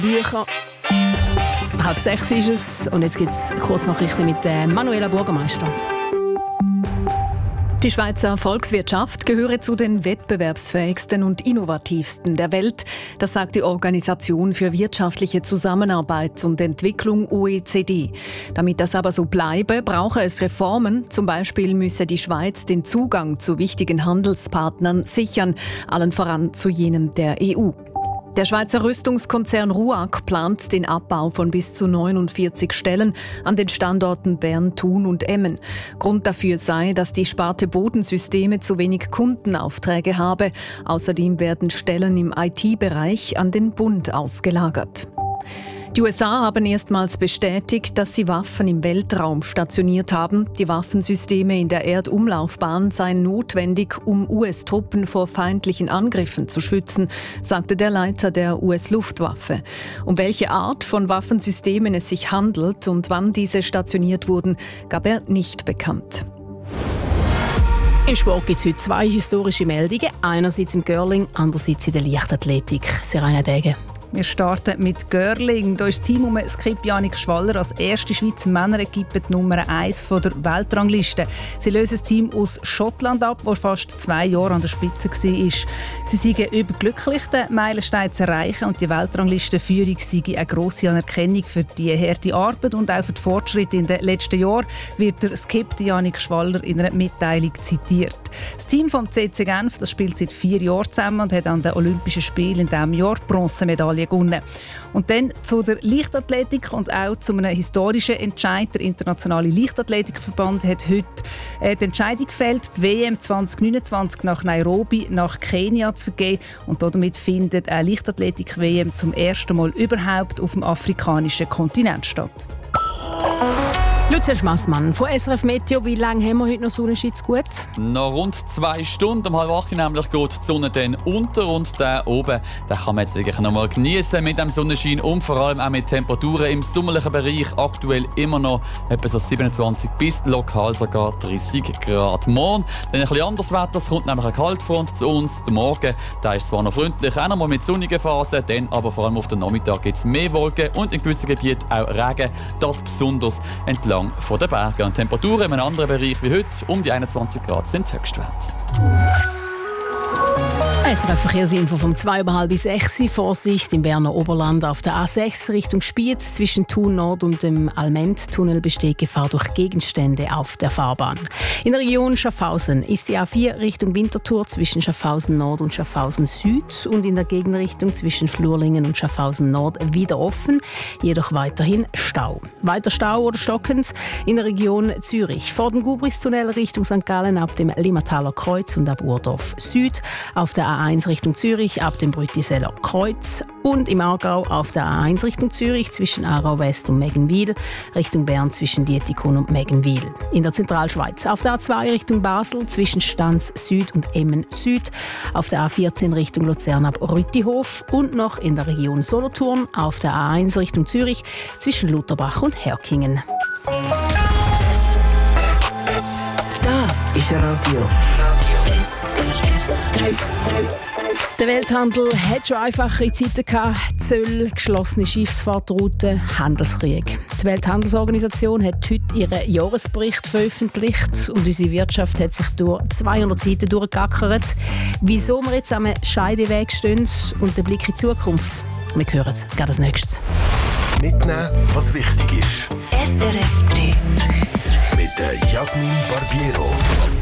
Bücher. 5:30 ist es und jetzt gibt es Kurznachrichten mit Manuela Bürgermeister. Die Schweizer Volkswirtschaft gehöre zu den wettbewerbsfähigsten und innovativsten der Welt. Das sagt die Organisation für wirtschaftliche Zusammenarbeit und Entwicklung OECD. Damit das aber so bleibe, brauche es Reformen. Zum Beispiel müsse die Schweiz den Zugang zu wichtigen Handelspartnern sichern, allen voran zu jenem der EU. Der Schweizer Rüstungskonzern RUAG plant den Abbau von bis zu 49 Stellen an den Standorten Bern, Thun und Emmen. Grund dafür sei, dass die Sparte Bodensysteme zu wenig Kundenaufträge habe. Außerdem werden Stellen im IT-Bereich an den Bund ausgelagert. Die USA haben erstmals bestätigt, dass sie Waffen im Weltraum stationiert haben. Die Waffensysteme in der Erdumlaufbahn seien notwendig, um US-Truppen vor feindlichen Angriffen zu schützen, sagte der Leiter der US-Luftwaffe. Um welche Art von Waffensystemen es sich handelt und wann diese stationiert wurden, gab er nicht bekannt. Im Sport gibt es heute 2 historische Meldungen. Einerseits im Curling, andererseits in der Leichtathletik. Serena Degen. Wir starten mit Curling. Da ist das Team um Skip Jannik Schwaller als erste Schweizer Männerequipe die Nummer 1 der Weltrangliste. Sie lösen das Team aus Schottland ab, das fast 2 Jahre an der Spitze war. Sie sind überglücklich, den Meilenstein zu erreichen, und die Weltranglistenführung sei eine grosse Anerkennung für die harte Arbeit und auch für die Fortschritte in den letzten Jahren, wird der Skip Jannik Schwaller in einer Mitteilung zitiert. Das Team vom CC Genf das spielt seit 4 Jahren zusammen und hat an den Olympischen Spielen in diesem Jahr die Bronzemedaille gewonnen. Und dann zu der Leichtathletik und auch zu einem historischen Entscheid. Der Internationale Leichtathletikverband hat heute die Entscheidung gefällt, die WM 2029 nach Nairobi, nach Kenia zu vergeben. Und damit findet eine Leichtathletik-WM zum ersten Mal überhaupt auf dem afrikanischen Kontinent statt. Lucia Schmassmann von SRF Meteo. Wie lange haben wir heute noch Sonnenschein zu gut? Noch rund 2 Stunden. Um 7:30 nämlich geht die Sonne dann unter und der oben, den kann man jetzt wirklich noch mal genießen mit dem Sonnenschein und vor allem auch mit Temperaturen im sommerlichen Bereich. Aktuell immer noch etwa so 27 bis lokal sogar 30 Grad. Morgen dann ein bisschen anderes Wetter. Es kommt nämlich eine Kaltfront zu uns. Der Morgen der ist zwar noch freundlich, auch noch mal mit sonnigen Phasen, dann aber vor allem auf den Nachmittag gibt es mehr Wolken und in gewissen Gebieten auch Regen. Das besonders entlang von den Bergen. Und Temperaturen in einem anderen Bereich wie heute um die 21 Grad sind Höchstwert. SRF Verkehrsinfo vom 5:30 Vorsicht im Berner Oberland auf der A6 Richtung Spiez. Zwischen Thun Nord und dem Alment-Tunnel besteht Gefahr durch Gegenstände auf der Fahrbahn. In der Region Schaffhausen ist die A4 Richtung Winterthur zwischen Schaffhausen Nord und Schaffhausen Süd und in der Gegenrichtung zwischen Flurlingen und Schaffhausen Nord wieder offen, jedoch weiterhin Stau. Weiter Stau oder stockend in der Region Zürich. Vor dem Gubristunnel Richtung St. Gallen ab dem Limmataler Kreuz und ab Urdorf Süd. Auf der A1 Richtung Zürich ab dem Brütiseller Kreuz und im Aargau auf der A1 Richtung Zürich zwischen Aarau West und Meggenwil, Richtung Bern zwischen Dietikon und Meggenwil. In der Zentralschweiz auf der A2 Richtung Basel zwischen Stanz Süd und Emmen Süd, auf der A14 Richtung Luzern ab Rüttihof und noch in der Region Solothurn auf der A1 Richtung Zürich zwischen Lutherbach und Herkingen. Das ist Radio. Der Welthandel hat schon einfachere Zeiten gehabt. Zölle, geschlossene Schiffsfahrtrouten, Handelskrieg. Die Welthandelsorganisation hat heute ihren Jahresbericht veröffentlicht und unsere Wirtschaft hat sich durch 200 Seiten durchgeackert. Wieso wir jetzt am Scheideweg stehen und den Blick in die Zukunft? Wir hören es gerade als nächstes. Mitnehmen, was wichtig ist. SRF 3 mit Jasmin Barbiero.